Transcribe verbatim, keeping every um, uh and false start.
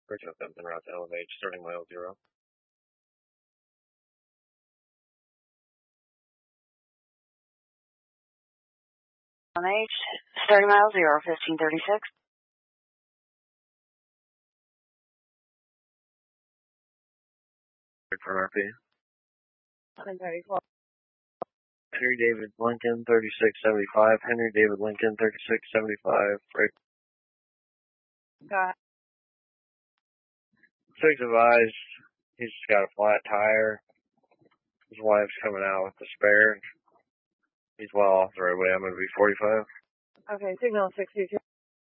Bridge up Benton route to elevate, starting mile zero. On H, starting mile zero, fifteen thirty-six. For R P. seven thirty-four. Henry David Lincoln, thirty-six seventy-five. Henry David Lincoln, thirty-six seventy-five. Right. Got it. Six advised, he's got a flat tire. His wife's coming out with the spare. He's well off the roadway. I'm going to be forty-five. Okay, signal six two two.